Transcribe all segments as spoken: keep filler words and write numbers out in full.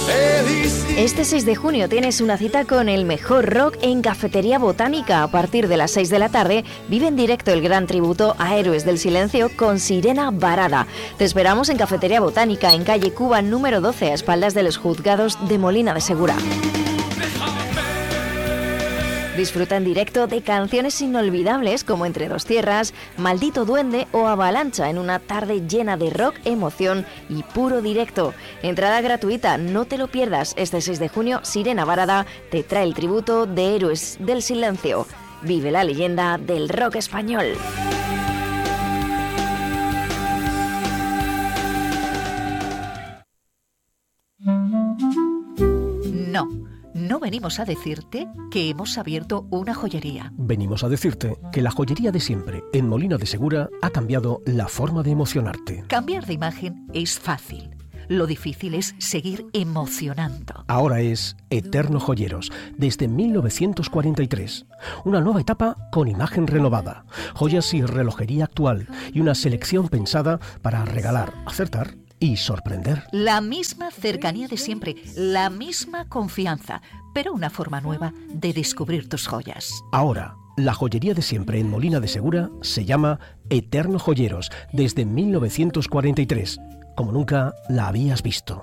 Este seis de junio tienes una cita con el mejor rock en Cafetería Botánica. A partir de las seis de la tarde vive en directo el gran tributo a Héroes del Silencio con Sirena Varada. Te esperamos en Cafetería Botánica, en calle Cuba número doce, a espaldas de los juzgados de Molina de Segura. Disfruta en directo de canciones inolvidables como Entre dos tierras, Maldito duende o Avalancha en una tarde llena de rock, emoción y puro directo. Entrada gratuita, no te lo pierdas. Este seis de junio, Sirena Varada te trae el tributo de Héroes del Silencio. Vive la leyenda del rock español. No. No venimos a decirte que hemos abierto una joyería. Venimos a decirte que la joyería de siempre en Molina de Segura ha cambiado la forma de emocionarte. Cambiar de imagen es fácil. Lo difícil es seguir emocionando. Ahora es Eterno Joyeros, desde mil novecientos cuarenta y tres. Una nueva etapa con imagen renovada, joyas y relojería actual y una selección pensada para regalar, acertar y sorprender. La misma cercanía de siempre, la misma confianza, pero una forma nueva de descubrir tus joyas. Ahora, la joyería de siempre en Molina de Segura se llama Eterno Joyeros, desde mil novecientos cuarenta y tres, como nunca la habías visto.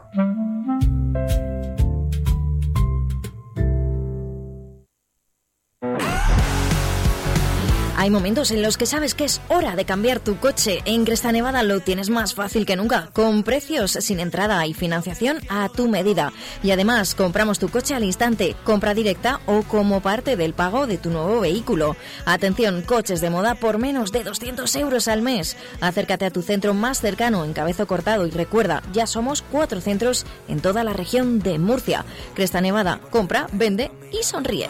Hay momentos en los que sabes que es hora de cambiar tu coche. En Cresta Nevada lo tienes más fácil que nunca, con precios sin entrada y financiación a tu medida. Y además, compramos tu coche al instante, compra directa o como parte del pago de tu nuevo vehículo. Atención, coches de moda por menos de doscientos euros al mes. Acércate a tu centro más cercano en Cabezo Cortado y recuerda, ya somos cuatro centros en toda la región de Murcia. Cresta Nevada, compra, vende y sonríe.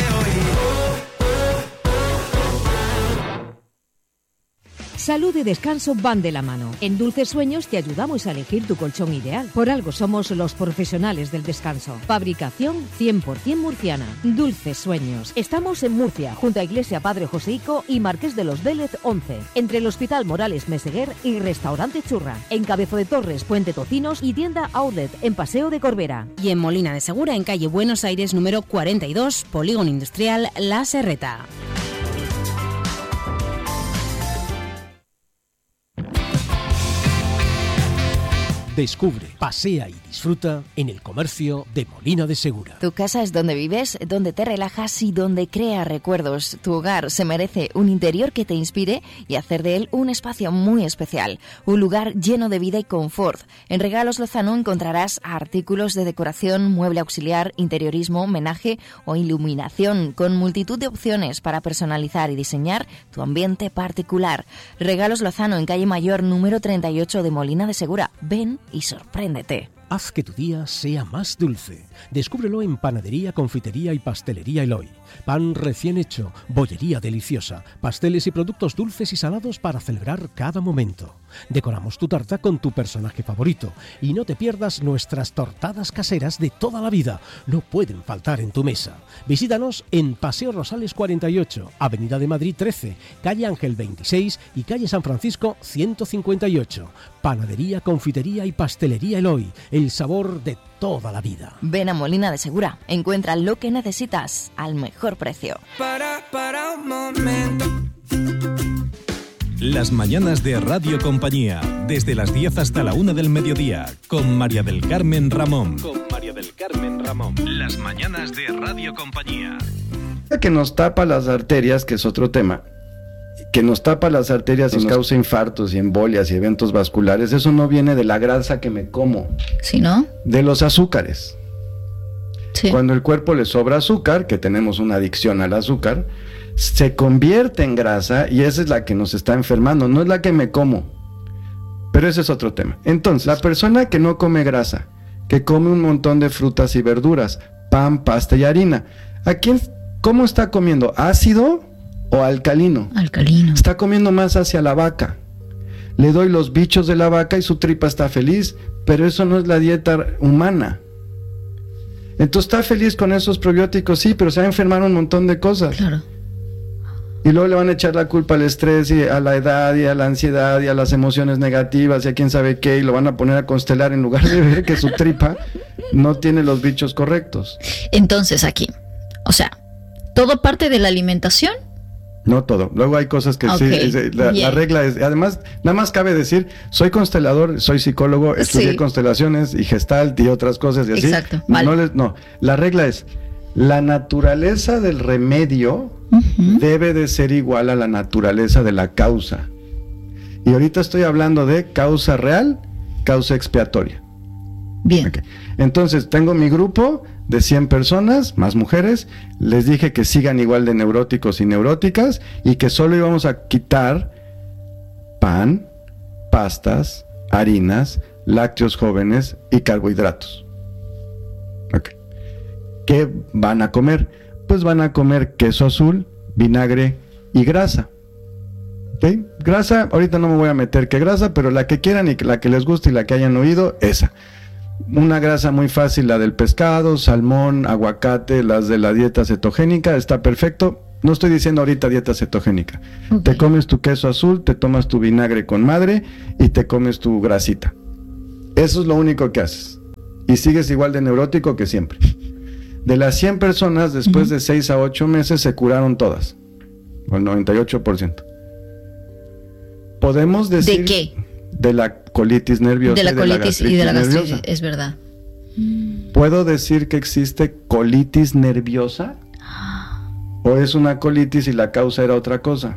Salud y descanso van de la mano. En Dulces Sueños te ayudamos a elegir tu colchón ideal. Por algo somos los profesionales del descanso. Fabricación cien por ciento murciana. Dulces Sueños. Estamos en Murcia, junto a Iglesia Padre Joseico y Marqués de los Vélez once. Entre el Hospital Morales Meseguer y Restaurante Churra. En Cabezo de Torres, Puente Tocinos y tienda Outlet en Paseo de Corbera. Y en Molina de Segura, en calle Buenos Aires número cuarenta y dos, Polígono Industrial La Serreta. Descubre, pasea y disfruta en el comercio de Molina de Segura. Tu casa es donde vives, donde te relajas y donde creas recuerdos. Tu hogar se merece un interior que te inspire y hacer de él un espacio muy especial. Un lugar lleno de vida y confort. En Regalos Lozano encontrarás artículos de decoración, mueble auxiliar, interiorismo, menaje o iluminación, con multitud de opciones para personalizar y diseñar tu ambiente particular. Regalos Lozano en calle Mayor número treinta y ocho de Molina de Segura. Ven y sorpréndete. Haz que tu día sea más dulce. Descúbrelo en Panadería, Confitería y Pastelería Eloy. Pan recién hecho, bollería deliciosa, pasteles y productos dulces y salados para celebrar cada momento. Decoramos tu tarta con tu personaje favorito y no te pierdas nuestras tortadas caseras de toda la vida. No pueden faltar en tu mesa. Visítanos en Paseo Rosales cuarenta y ocho, Avenida de Madrid trece, calle Ángel veintiséis y calle San Francisco ciento cincuenta y ocho. Panadería, Confitería y Pastelería Eloy. El sabor de toda la vida. Ven a Molina de Segura. Encuentra lo que necesitas al mejor precio. Para, para un momento. Las mañanas de Radio Compañía, desde las diez hasta la una del mediodía, con María del Carmen Ramón. Con María del Carmen Ramón. Las mañanas de Radio Compañía. Que nos tapa las arterias, que es otro tema. Que nos tapa las arterias y nos causa infartos y embolias y eventos vasculares, eso no viene de la grasa que me como, ¿sí, no? De los azúcares. Sí. Cuando el cuerpo le sobra azúcar, que tenemos una adicción al azúcar, se convierte en grasa y esa es la que nos está enfermando, no es la que me como. Pero ese es otro tema. Entonces, la persona que no come grasa, que come un montón de frutas y verduras, pan, pasta y harina, ¿a quién, cómo está comiendo? ¿Ácido o alcalino? Alcalino. Está comiendo más hacia la vaca. Le doy los bichos de la vaca y su tripa está feliz, pero eso no es la dieta humana. Entonces está feliz con esos probióticos, sí, pero se va a enfermar un montón de cosas. Claro. Y luego le van a echar la culpa al estrés y a la edad y a la ansiedad y a las emociones negativas y a quién sabe qué, y lo van a poner a constelar en lugar de ver que su tripa no tiene los bichos correctos. Entonces aquí, o sea, ¿todo parte de la alimentación? No todo. Luego hay cosas que okay. sí, la, la regla es, además, nada más cabe decir, soy constelador, soy psicólogo, estudié sí. constelaciones y gestalt y otras cosas y así. Exacto. Vale. No, les, no, la regla es, la naturaleza del remedio uh-huh. debe de ser igual a la naturaleza de la causa. Y ahorita estoy hablando de causa real, causa expiatoria. Bien. Okay. Entonces, tengo mi grupo de cien personas, más mujeres. Les dije que sigan igual de neuróticos y neuróticas y que solo íbamos a quitar pan, pastas, harinas, lácteos jóvenes y carbohidratos. Ok. ¿Qué van a comer? Pues van a comer queso azul, vinagre y grasa. ¿Okay? Grasa, ahorita no me voy a meter qué grasa, pero la que quieran y la que les guste y la que hayan oído, esa. Una grasa muy fácil, la del pescado, salmón, aguacate, las de la dieta cetogénica, está perfecto. No estoy diciendo ahorita dieta cetogénica. Okay. Te comes tu queso azul, te tomas tu vinagre con madre y te comes tu grasita. Eso es lo único que haces. Y sigues igual de neurótico que siempre. De las cien personas, después uh-huh. de seis a ocho meses, se curaron todas. O el noventa y ocho por ciento. Podemos decir... ¿De qué? De la colitis nerviosa. De la colitis y de la gastritis, y de la gastritis, nerviosa. es verdad. ¿Puedo decir que existe colitis nerviosa? ¿O es una colitis y la causa era otra cosa?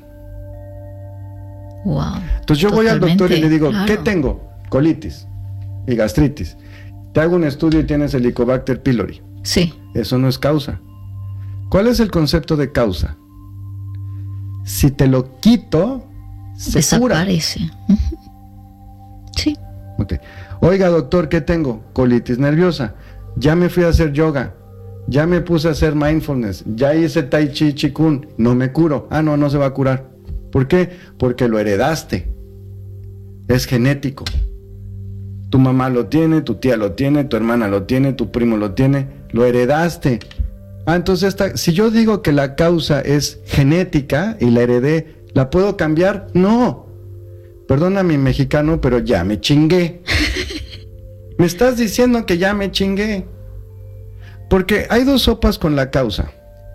Wow. Entonces yo Totalmente. voy al doctor y le digo, claro. ¿qué tengo? Colitis y gastritis. Te hago un estudio y tienes Helicobacter pylori. Sí. Eso no es causa. ¿Cuál es el concepto de causa? Si te lo quito, se desaparece. cura. Sí. Okay. Oiga, doctor, ¿qué tengo? Colitis nerviosa. Ya me fui a hacer yoga. Ya me puse a hacer mindfulness. Ya hice tai chi, chikun. No me curo. Ah, no, no se va a curar. ¿Por qué? Porque lo heredaste. Es genético. Tu mamá lo tiene, tu tía lo tiene, tu hermana lo tiene, tu primo lo tiene. Lo heredaste. Ah, entonces esta, si yo digo que la causa es genética y la heredé, ¿la puedo cambiar? No. Perdona mi mexicano, pero ya me chingué. Me estás diciendo que ya me chingué. Porque hay dos sopas con la causa.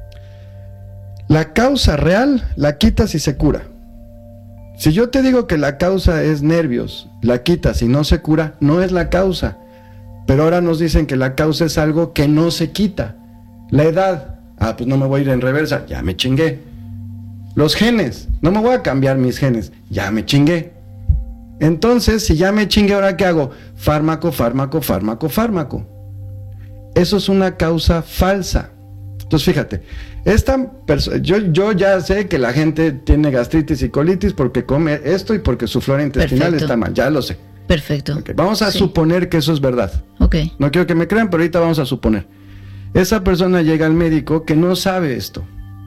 La causa real la quitas y se cura. Si yo te digo que la causa es nervios, la quitas y no se cura, no es la causa. Pero ahora nos dicen que la causa es algo que no se quita. La edad, ah, pues no me voy a ir en reversa, ya me chingué. Los genes, no me voy a cambiar mis genes, ya me chingué. Entonces, si ya me chingué, ¿ahora qué hago? Fármaco, fármaco, fármaco, fármaco. Eso es una causa falsa. Entonces, fíjate, esta perso- yo, yo ya sé que la gente tiene gastritis y colitis porque come esto y porque su flora intestinal Perfecto. Está mal, ya lo sé. Perfecto. Okay, vamos a sí. suponer que eso es verdad. Okay. No quiero que me crean, pero ahorita vamos a suponer. Esa persona llega al médico que no sabe esto.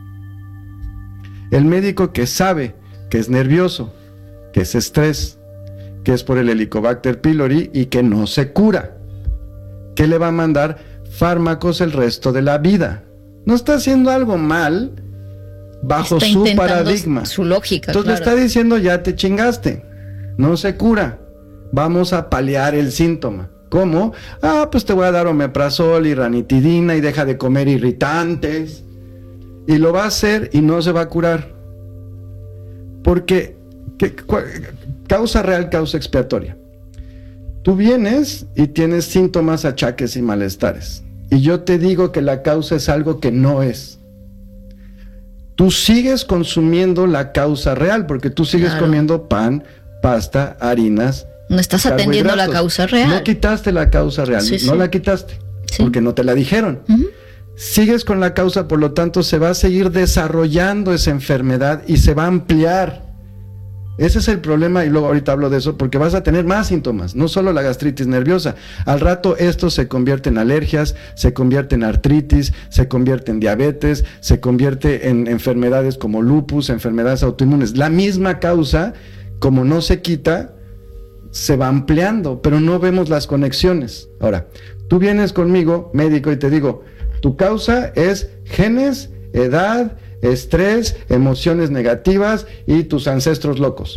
El médico que sabe que es nervioso, que es estrés, que es por el Helicobacter pylori y que no se cura. ¿Qué le va a mandar? Fármacos el resto de la vida. No está haciendo algo mal bajo está su paradigma. Su lógica. Entonces claro. le está diciendo, ya te chingaste. No se cura. Vamos a paliar el síntoma. ¿Cómo? Ah, pues te voy a dar omeprazol y ranitidina y deja de comer irritantes. Y lo va a hacer y no se va a curar. Porque ¿qué, cuál, causa real, causa expiatoria. Tú vienes y tienes síntomas, achaques y malestares. Y yo te digo que la causa es algo que no es. Tú sigues consumiendo la causa real, porque tú sigues claro. comiendo pan, pasta, harinas. No estás atendiendo la causa real. No quitaste la causa real, sí, no sí. la quitaste, sí. porque no te la dijeron. Uh-huh. Sigues con la causa, por lo tanto se va a seguir desarrollando esa enfermedad y se va a ampliar. Ese es el problema, y luego ahorita hablo de eso, porque vas a tener más síntomas, no solo la gastritis nerviosa. Al rato esto se convierte en alergias, se convierte en artritis, se convierte en diabetes, se convierte en enfermedades como lupus, enfermedades autoinmunes. La misma causa, como no se quita, se va ampliando, pero no vemos las conexiones. Ahora, tú vienes conmigo, médico, y te digo, tu causa es genes, edad, estrés, emociones negativas y tus ancestros locos.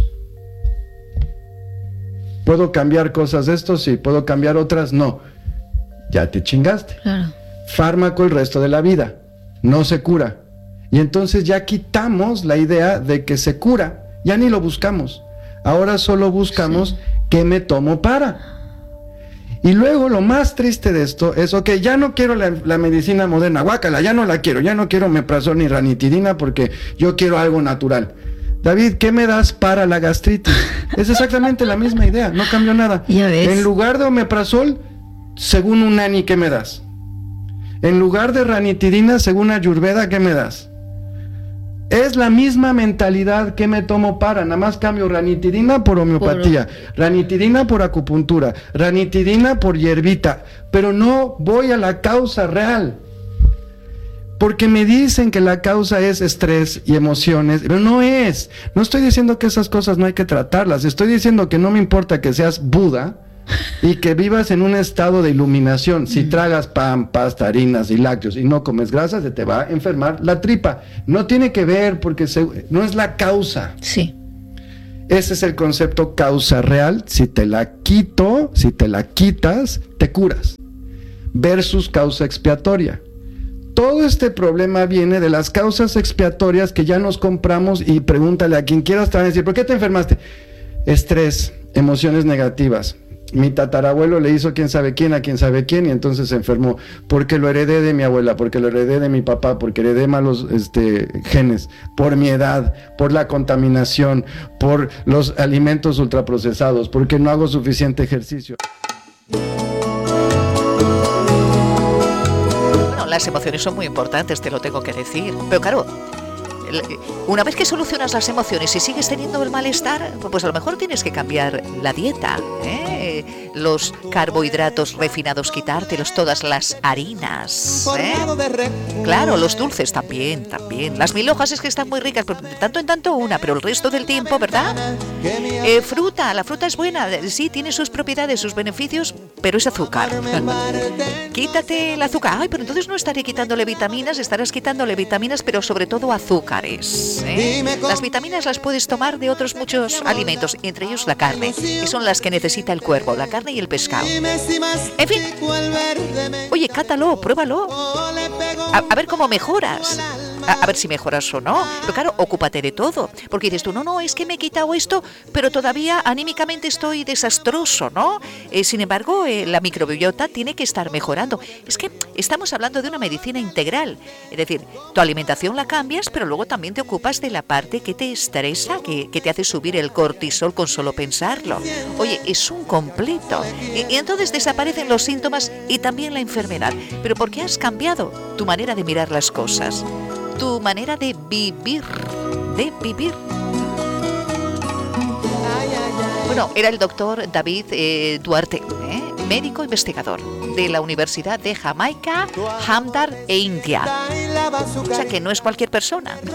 ¿Puedo cambiar cosas de esto? Sí. ¿Puedo cambiar otras? No. Ya te chingaste. Claro. Fármaco el resto de la vida. No se cura. Y entonces ya quitamos la idea de que se cura. Ya ni lo buscamos. Ahora solo buscamos sí. qué me tomo para. Y luego lo más triste de esto es, ok, ya no quiero la, la medicina moderna, guácala, ya no la quiero, ya no quiero omeprazol ni ranitidina porque yo quiero algo natural. David, ¿qué me das para la gastritis? Es exactamente la misma idea, no cambió nada. Ya ves. En lugar de omeprazol, según Unani, ¿qué me das? En lugar de ranitidina, según Ayurveda, ¿qué me das? Es la misma mentalidad que me tomo para, nada más cambio ranitidina por homeopatía, por... ranitidina por acupuntura, ranitidina por hierbita, pero no voy a la causa real. Porque me dicen que la causa es estrés y emociones, pero no es. No estoy diciendo que esas cosas no hay que tratarlas, estoy diciendo que no me importa que seas Buda y que vivas en un estado de iluminación. Si tragas pan, pasta, harinas y lácteos y no comes grasas, se te va a enfermar la tripa. No tiene que ver porque se, no es la causa. Sí. Ese es el concepto causa real. Si te la quito, si te la quitas, te curas. Versus causa expiatoria. Todo este problema viene de las causas expiatorias que ya nos compramos, y pregúntale a quien quieras, te van a decir, ¿por qué te enfermaste? Estrés, emociones negativas. Mi tatarabuelo le hizo quién sabe quién a quién sabe quién y entonces se enfermó. Porque lo heredé de mi abuela, porque lo heredé de mi papá, porque heredé malos este, genes, por mi edad, por la contaminación, por los alimentos ultraprocesados, porque no hago suficiente ejercicio. Bueno, las emociones son muy importantes, te lo tengo que decir. Pero claro, una vez que solucionas las emociones y sigues teniendo el malestar, pues a lo mejor tienes que cambiar la dieta, ¿eh? Los carbohidratos refinados, quitártelos, todas las harinas, ¿eh? Claro, los dulces también, también. Las mil hojas es que están muy ricas, pero de tanto en tanto una, pero el resto del tiempo, ¿verdad? Eh, fruta, la fruta es buena, sí, tiene sus propiedades, sus beneficios, pero es azúcar. Quítate el azúcar. Ay, pero entonces no estaré quitándole vitaminas, estarás quitándole vitaminas, pero sobre todo azúcar. ¿Eh? Las vitaminas las puedes tomar de otros muchos alimentos, entre ellos la carne, y son las que necesita el cuerpo, la carne y el pescado. En fin, oye, cátalo, pruébalo, a, a ver cómo mejoras, a, a ver si mejoras o no. Pero claro, ocúpate de todo, porque dices tú, no, no, es que me he quitado esto, pero todavía anímicamente estoy desastroso, ¿no? Eh, sin embargo, eh, la microbiota tiene que estar mejorando. Es que estamos hablando de una medicina integral, es decir, tu alimentación la cambias, pero luego también te ocupas de la parte que te estresa, que, que te hace subir el cortisol con solo pensarlo. Oye, es un completo. Y, y entonces desaparecen los síntomas y también la enfermedad. Pero porque has cambiado tu manera de mirar las cosas, tu manera de vivir, de vivir. Bueno, era el doctor David eh, Duarte, ¿eh? médico investigador de la Universidad de Jamaica, Hamdard e India. O sea que no es cualquier persona.